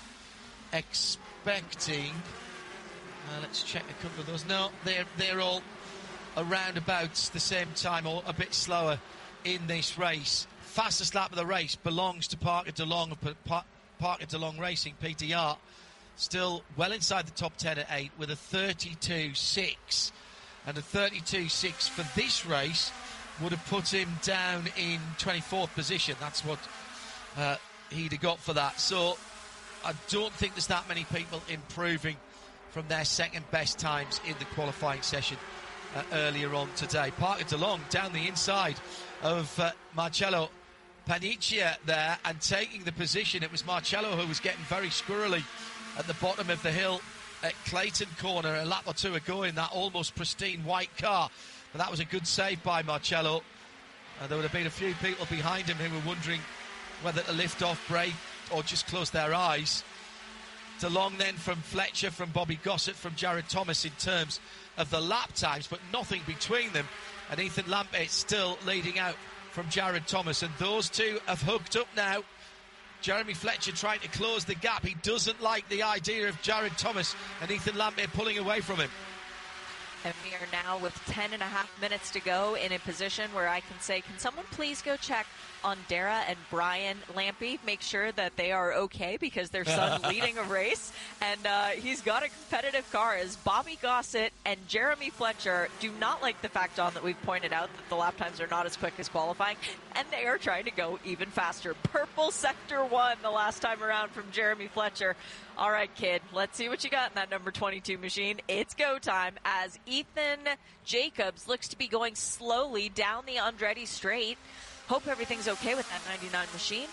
expecting. Uh, let's check a couple of those. No, they're they're all around about the same time, or a bit slower in this race. Fastest lap of the race belongs to Parker DeLong of pa- Parker DeLong Racing, P D R. Still well inside the top ten at eight with a thirty-two six. And a thirty-two six for this race would have put him down in twenty-fourth position. That's what uh, he'd have got for that. So I don't think there's that many people improving from their second best times in the qualifying session uh, earlier on today. Parker DeLong down the inside of uh, Marcello Paniccia there and taking the position. It was Marcello who was getting very squirrely at the bottom of the hill at Clayton Corner a lap or two ago in that almost pristine white car. But that was a good save by Marcello. Uh, there would have been a few people behind him who were wondering whether to lift off, brake, or just close their eyes. DeLong then from Fletcher, from Bobby Gossett, from Jared Thomas in terms of the lap times, but nothing between them. And Ethan Lampe still leading out from Jared Thomas. And those two have hooked up now. Jeremy Fletcher trying to close the gap. He doesn't like the idea of Jared Thomas and Ethan Lampe pulling away from him. And we are now with ten and a half minutes to go in a position where I can say, can someone please go check on Dara and Brian Lampe, make sure that they are okay because their son leading a race. And uh, he's got a competitive car as Bobby Gossett and Jeremy Fletcher do not like the fact, Don, that we've pointed out that the lap times are not as quick as qualifying, and they are trying to go even faster. Purple sector one the last time around from Jeremy Fletcher. All right, kid, let's see what you got in that number twenty-two machine. It's go time as Ethan Jacobs looks to be going slowly down the Andretti straight. Hope everything's okay with that ninety-nine machine.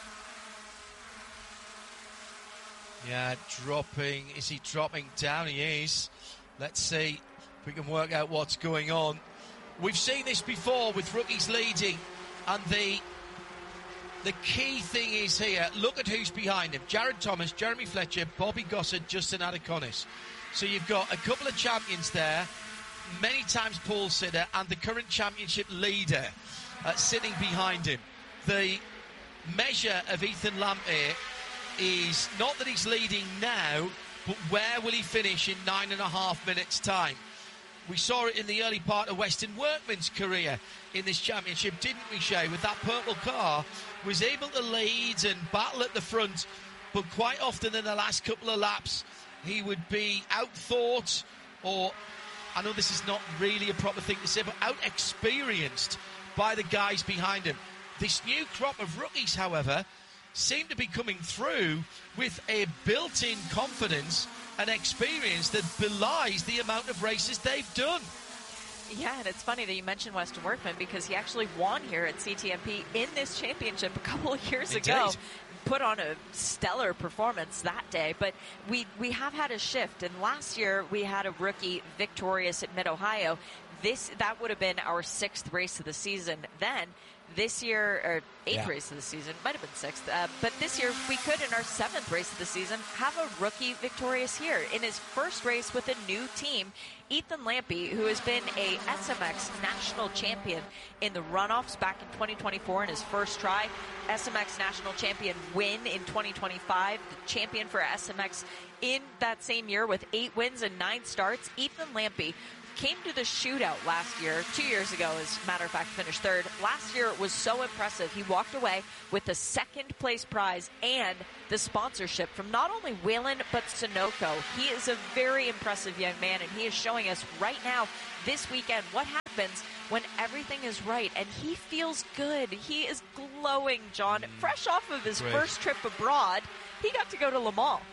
Yeah, dropping. Is he dropping down? He is. Let's see if we can work out what's going on. We've seen this before with rookies leading, and the the key thing is here, look at who's behind him. Jared Thomas, Jeremy Fletcher, Bobby Gossett, Justin Adaconis. So you've got a couple of champions there, many times Paul Sidder, and the current championship leader uh, sitting behind him. The measure of Ethan Lampe is not that he's leading now, but where will he finish in nine and a half minutes' time? We saw it in the early part of Weston Workman's career in this championship, didn't we, Shay? With that purple car, was able to lead and battle at the front, but quite often in the last couple of laps, he would be outthought, or, I know this is not really a proper thing to say, but out-experienced by the guys behind him. This new crop of rookies, however, seem to be coming through with a built-in confidence and experience that belies the amount of races they've done. Yeah, and it's funny that you mentioned Weston Workman because he actually won here at C T M P in this championship a couple of years Indeed. ago. Put on a stellar performance that day, but we, we have had a shift, and last year we had a rookie victorious at Mid-Ohio. This that would have been our sixth race of the season then. this year, or eighth Yeah. race of the season, might have been sixth, uh, but this year we could, in our seventh race of the season, have a rookie victorious here. In his first race with a new team, Ethan Lampe, who has been a S M X national champion in the runoffs back in twenty twenty-four in his first try, S M X national champion win in twenty twenty-five, the champion for S M X in that same year with eight wins and nine starts. Ethan Lampe came to the shootout last year, two years ago, as a matter of fact, finished third. Last year it was so impressive. He walked away with the second place prize and the sponsorship from not only Whelen, but Sunoco. He is a very impressive young man, and he is showing us right now, this weekend, what happens when everything is right. And he feels good. He is glowing, John. Fresh off of his Great. first trip abroad, he got to go to Le Mans.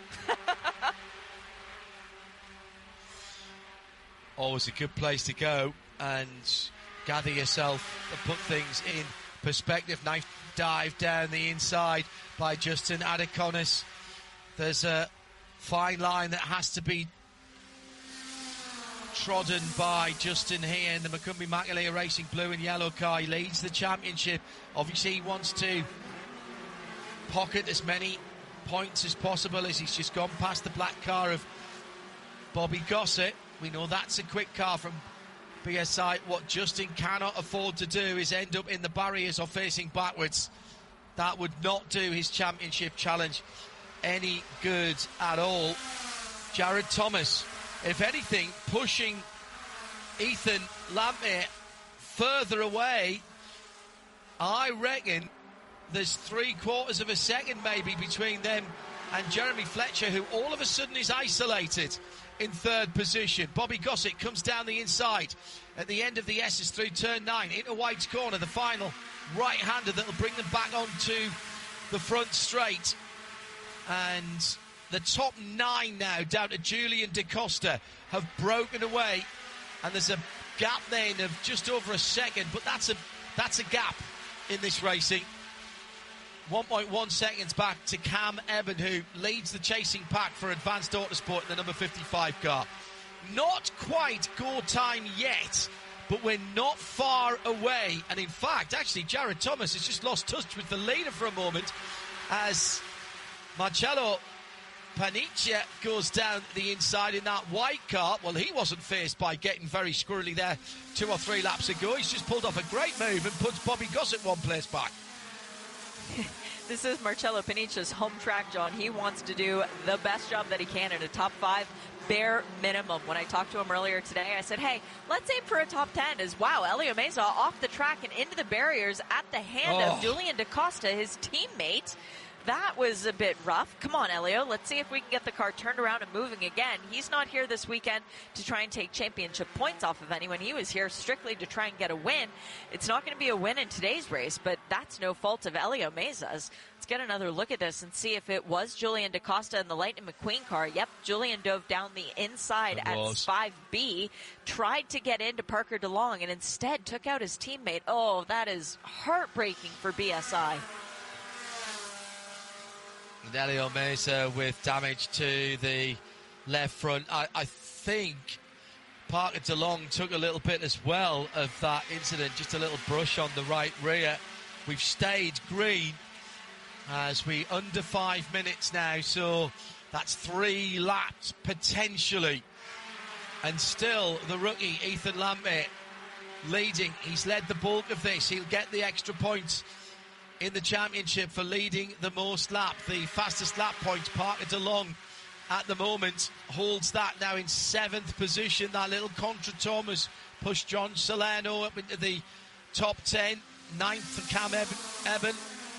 Always a good place to go and gather yourself and put things in perspective. Nice dive down the inside by Justin Adeconis. There's a fine line that has to be trodden by Justin here in the Macumbi Macaulay Racing blue and yellow car. He leads the championship. Obviously he wants to pocket as many points as possible as he's just gone past the black car of Bobby Gossett. We know that's a quick car from B S I. What Justin cannot afford to do is end up in the barriers or facing backwards. That would not do his championship challenge any good at all. Jared Thomas, if anything, pushing Ethan Lampe further away. I reckon there's three quarters of a second maybe between them and Jeremy Fletcher, who all of a sudden is isolated in third position. Bobby Gossett comes down the inside at the end of the S's through turn nine into White's corner, the final right-hander that will bring them back onto the front straight. And the top nine now down to Julian DaCosta have broken away, and there's a gap then of just over a second, but that's a that's a gap in this racing. one point one seconds back to Cam Eben, who leads the chasing pack for Advanced Autosport in the number fifty-five car. Not quite go time yet, but we're not far away. And in fact, actually, Jared Thomas has just lost touch with the leader for a moment as Marcello Paniccia goes down the inside in that white car. Well, he wasn't faced by getting very squirrely there two or three laps ago. He's just pulled off a great move and puts Bobby Gossett one place back. This is Marcello Paniccia's home track, John. He wants to do the best job that he can at a top five, bare minimum. When I talked to him earlier today, I said, hey, let's aim for a top ten. As wow, Elio Meza off the track and into the barriers at the hand Oh. of Julian DaCosta, his teammate. That was a bit rough. Come on, Elio. Let's see if we can get the car turned around and moving again. He's not here this weekend to try and take championship points off of anyone. He was here strictly to try and get a win. It's not going to be a win in today's race, but that's no fault of Elio Meza's. Let's get another look at this and see if it was Julian DaCosta in the Lightning McQueen car. Yep, Julian dove down the inside It at was. five B, tried to get into Parker DeLong, and instead took out his teammate. Oh, that is heartbreaking for B S I. Elio Meza with damage to the left front. I, I think Parker DeLong took a little bit as well of that incident, just a little brush on the right rear. We've stayed green as we under five minutes now, so that's three laps potentially. And still the rookie Ethan Lampe leading. He's led the bulk of this. He'll get the extra points in the championship for leading the most lap. The fastest lap points, Parker DeLong at the moment holds that now in seventh position. That little contretemps has pushed John Salerno up into the top ten. Ninth for Cam Eben.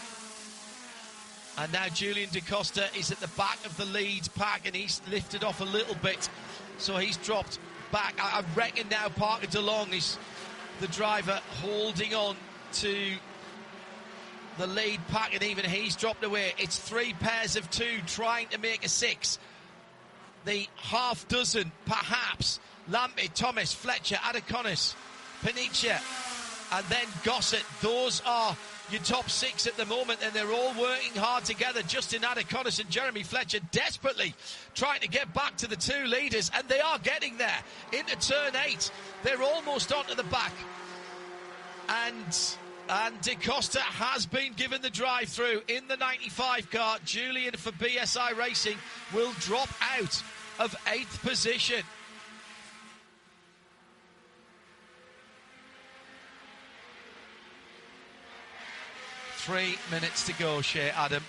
And now Julian DaCosta is at the back of the lead pack, and he's lifted off a little bit, so he's dropped back. I, I reckon now Parker DeLong is the driver holding on to the lead pack, and even he's dropped away. It's three pairs of two trying to make a six. The half dozen, perhaps. Lampe, Thomas, Fletcher, Adeconis, Paniccia, and then Gossett. Those are your top six at the moment, and they're all working hard together. Justin Adeconis and Jeremy Fletcher desperately trying to get back to the two leaders, and they are getting there. Into turn eight, they're almost onto the back. And And De Costa has been given the drive-through in the ninety-five car. Julian for B S I Racing will drop out of eighth position. Three minutes to go, Shea Adam.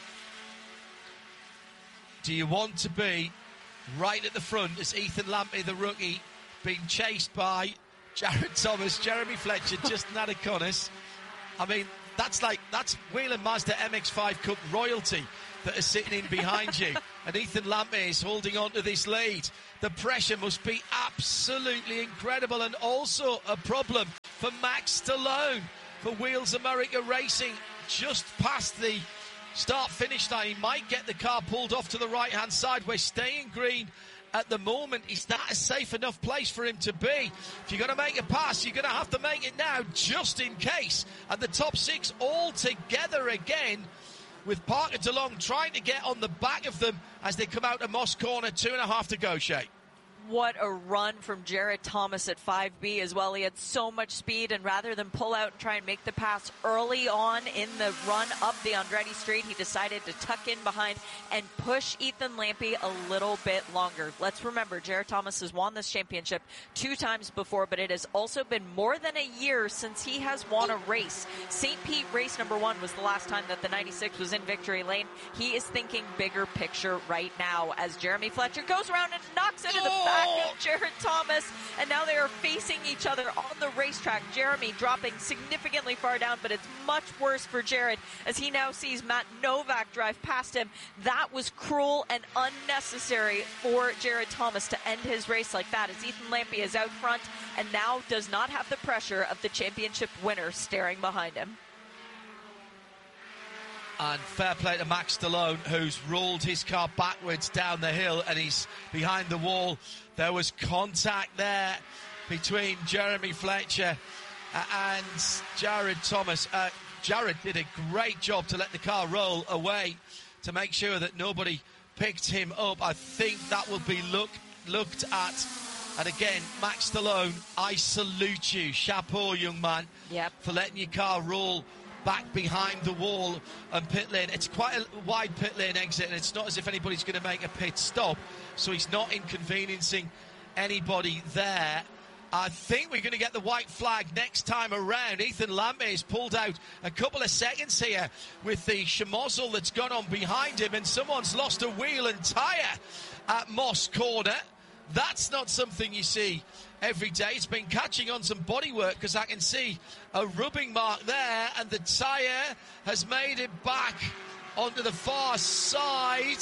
Do you want to be right at the front as Ethan Lampy, the rookie, being chased by Jared Thomas, Jeremy Fletcher, Justin Adaconis? I mean, that's like, that's Whelen Mazda M X five Cup royalty that is sitting in behind you. And Ethan Lampy is holding on to this lead. The pressure must be absolutely incredible, and also a problem for Max Stallone for Wheels America Racing. Just past the start-finish line, he might get the car pulled off to the right-hand side. We're staying green at the moment. Is that a safe enough place for him to be? If you're going to make a pass, you're going to have to make it now, just in case. And the top six all together again, with Parker DeLong trying to get on the back of them as they come out of Moss Corner. Two and a half to go, Shay. What a run from Jared Thomas at five B as well. He had so much speed, and rather than pull out and try and make the pass early on in the run up the Andretti Straight, he decided to tuck in behind and push Ethan Lampy a little bit longer. Let's remember, Jared Thomas has won this championship two times before, but it has also been more than a year since he has won a race. Saint Pete race number one was the last time that the ninety-six was in victory lane. He is thinking bigger picture right now as Jeremy Fletcher goes around and knocks into the back of Jared Thomas, and now they are facing each other on the racetrack. Jeremy dropping significantly far down, but it's much worse for Jared as he now sees Matt Novak drive past him. That was cruel and unnecessary for Jared Thomas to end his race like that, as Ethan Lampy is out front and now does not have the pressure of the championship winner staring behind him. And fair play to Max Stallone, who's rolled his car backwards down the hill, and he's behind the wall. There was contact there between Jeremy Fletcher and Jared Thomas. Uh, Jared did a great job to let the car roll away to make sure that nobody picked him up. I think that will be look, looked at. And again, Max Stallone, I salute you. Chapeau, young man, yep, for letting your car roll back behind the wall and pit lane. It's quite a wide pit lane exit, and it's not as if anybody's going to make a pit stop, so he's not inconveniencing anybody there. I think we're going to get the white flag next time around. Ethan Lampy has pulled out a couple of seconds here with the schmozzle that's gone on behind him, and someone's lost a wheel and tyre at Moss Corner. That's not something you see every day. It's been catching on some bodywork, because I can see a rubbing mark there, and the tyre has made it back onto the far side.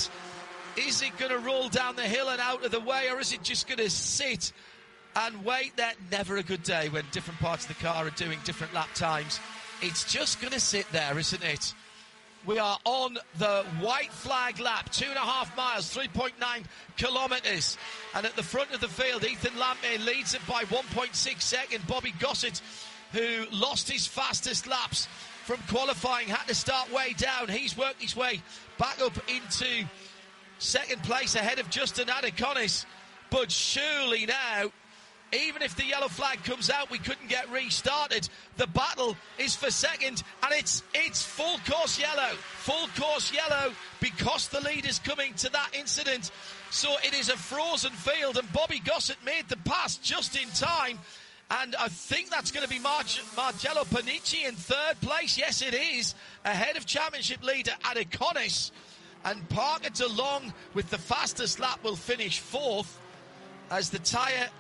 Is it going to roll down the hill and out of the way, or is it just going to sit and wait there? Never a good day when different parts of the car are doing different lap times. It's just going to sit there, isn't it? We are on the white flag lap, two and a half miles, three point nine kilometres. And at the front of the field, Ethan Lampy leads it by one point six seconds. Bobby Gossett, who lost his fastest laps from qualifying, had to start way down. He's worked his way back up into second place ahead of Justin Adaconis. But surely now, even if the yellow flag comes out, we couldn't get restarted. The battle is for second, and it's it's full course yellow. Full course yellow because the lead is coming to that incident. So it is a frozen field, and Bobby Gossett made the pass just in time. And I think that's going to be Mar- Marcello Panici in third place. Yes, it is. Ahead of championship leader Adaconis. And Parker DeLong with the fastest lap will finish fourth as the tyre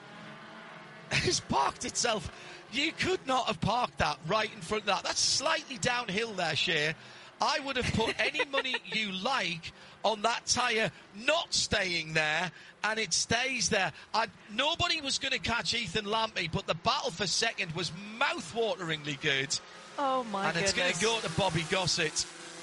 has parked itself. You could not have parked that right in front of that. That's slightly downhill there, Shea. I would have put any money you like on that tyre not staying there, and it stays there. I, nobody was going to catch Ethan Lampy, but the battle for second was mouth-wateringly good. Oh, my and goodness. And it's going to go to Bobby Gossett.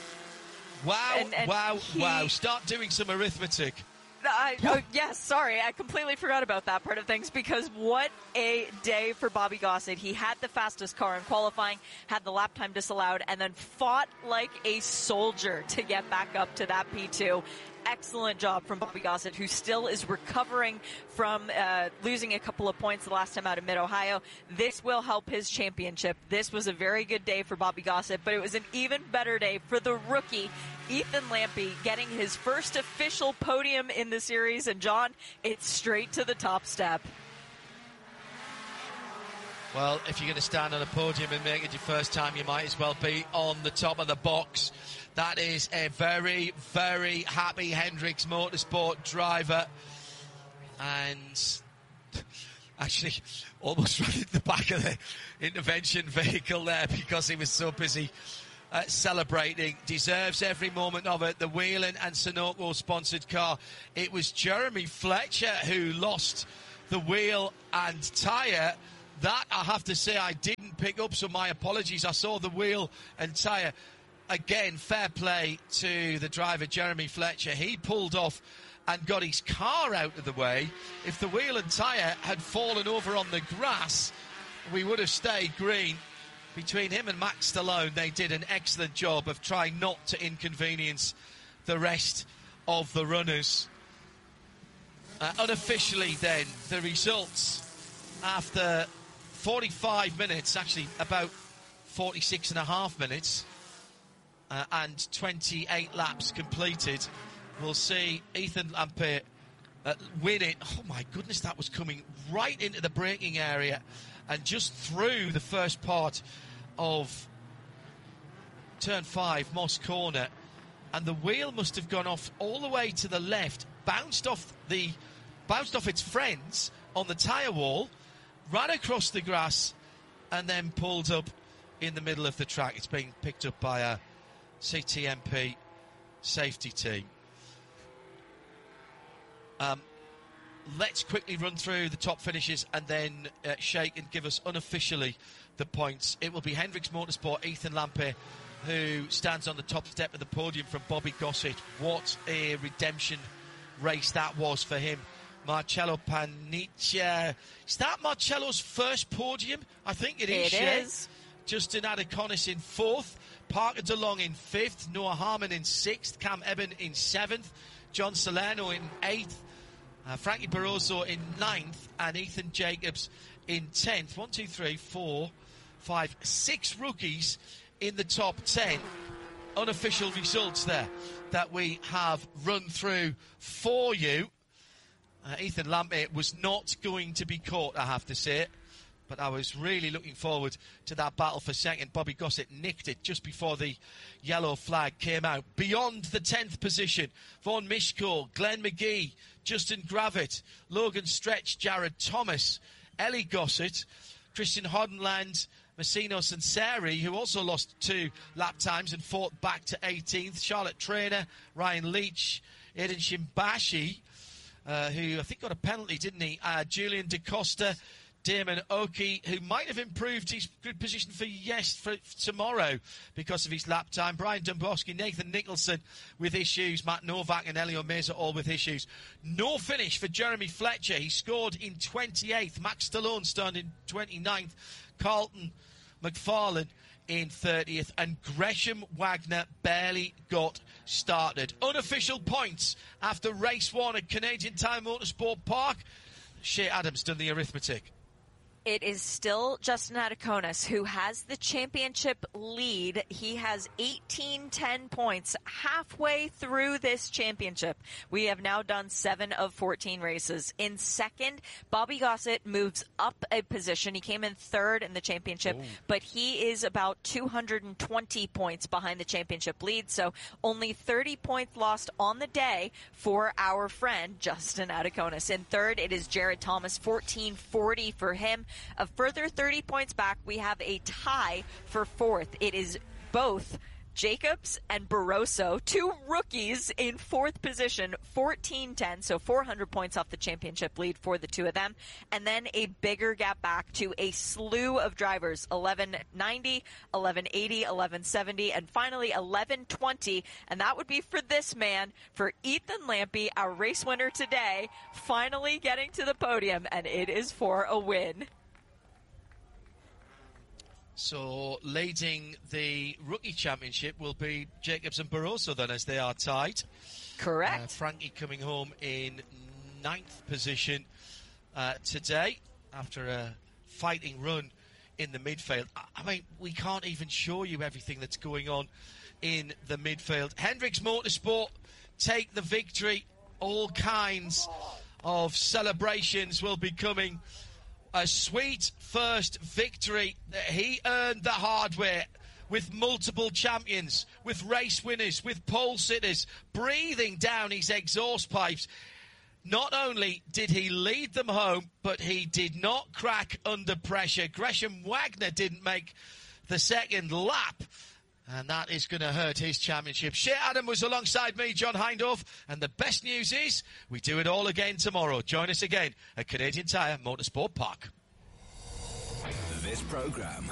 Wow, and, and wow, he... wow. Start doing some arithmetic. I, oh, yes, sorry. I completely forgot about that part of things, because what a day for Bobby Gossett. He had the fastest car in qualifying, had the lap time disallowed, and then fought like a soldier to get back up to that P two. excellent job from Bobby Gossett, who still is recovering from uh, losing a couple of points the last time out of Mid-Ohio. This will help his championship. This was a very good day for Bobby Gossett, but it was an even better day for the rookie, Ethan Lampe, getting his first official podium in the series. And John, it's straight to the top step. Well, if you're going to stand on a podium and make it your first time, you might as well be on the top of the box. That is a very, very happy Hendricks Motorsport driver. And actually almost ran into the back of the intervention vehicle there because he was so busy uh, celebrating. Deserves every moment of it. The Whelen and Sunoco sponsored car. It was Jeremy Fletcher who lost the wheel and tyre. That, I have to say, I didn't pick up, so my apologies. I saw the wheel and tyre. Again, fair play to the driver, Jeremy Fletcher. He pulled off and got his car out of the way. If the wheel and tyre had fallen over on the grass, we would have stayed green. Between him and Max Stallone, they did an excellent job of trying not to inconvenience the rest of the runners. Uh, unofficially, then, the results after forty-five minutes, actually about forty-six and a half minutes, uh, and twenty-eight laps completed, we'll see Ethan Lampe uh, win it. Oh my goodness, that was coming right into the braking area and just through the first part of turn five, Moss Corner, and the wheel must have gone off all the way to the left, bounced off the bounced off its friends on the tyre wall, ran across the grass, and then pulled up in the middle of the track. It's being picked up by a C T M P safety team. Um, let's quickly run through the top finishes and then uh, Shake and give us unofficially the points. It will be Hendricks Motorsport, Ethan Lampe, who stands on the top step of the podium from Bobby Gossett. What a redemption race that was for him. Marcello Paniccia. Is that Marcello's first podium? I think it is. It yeah. is. Justin Adaconis in fourth. Parker DeLong in fifth. Noah Harmon in sixth. Cam Eben in seventh. John Salerno in eighth. Uh, Frankie Barroso in ninth. And Ethan Jacobs in tenth. One, two, three, four, five, six rookies in the top ten. Unofficial results there that we have run through for you. Uh, Ethan Lampe was not going to be caught, I have to say, but I was really looking forward to that battle for second. Bobby Gossett nicked it just before the yellow flag came out. Beyond the tenth position, Vaughan Mishko, Glenn McGee, Justin Gravitt, Logan Stretch, Jared Thomas, Ellie Gossett, Christian Hodenland, Massino Sanseri, who also lost two lap times and fought back to eighteenth, Charlotte Trainer, Ryan Leach, Aiden Shimbashi, Uh, who I think got a penalty, didn't he? Uh, Julian DaCosta, Damon Oki, who might have improved his good position for yes for, for tomorrow because of his lap time. Brian Domboski, Nathan Nicholson with issues, Matt Novak and Elio Meza all with issues. No finish for Jeremy Fletcher. He scored in twenty-eighth. Max Stallone started in twenty-ninth. Carlton McFarlane in thirtieth, and Gresham Wagner barely got started. Unofficial points after race one at Canadian Tire Motorsport Park. Shea Adams done the arithmetic. It is still Justin Adaconis who has the championship lead. He has eighteen ten points halfway through this championship. We have now done seven of fourteen races. In second, Bobby Gossett moves up a position. He came in third in the championship, Ooh. but he is about two hundred twenty points behind the championship lead. So only thirty points lost on the day for our friend Justin Adaconis. In third, it is Jared Thomas, fourteen forty for him. A further thirty points back, we have a tie for fourth. It is both Jacobs and Barroso, two rookies in fourth position, fourteen ten, so four hundred points off the championship lead for the two of them. And then a bigger gap back to a slew of drivers, eleven ninety, eleven eighty, eleven seventy, and finally eleven twenty. And that would be for this man, for Ethan Lampe, our race winner today, finally getting to the podium, and it is for a win. So leading the Rookie Championship will be Jacobs and Barroso then, as they are tied. Correct. Uh, Frankie coming home in ninth position uh, today after a fighting run in the midfield. I mean, we can't even show you everything that's going on in the midfield. Hendricks Motorsport take the victory. All kinds of celebrations will be coming. A sweet first victory that he earned the hard way, with multiple champions, with race winners, with pole sitters, breathing down his exhaust pipes. Not only did he lead them home, but he did not crack under pressure. Gresham Wagner didn't make the second lap, and that is going to hurt his championship. Shea Adam was alongside me, John Hindhaugh, and the best news is we do it all again tomorrow. Join us again at Canadian Tire Motorsport Park. This programme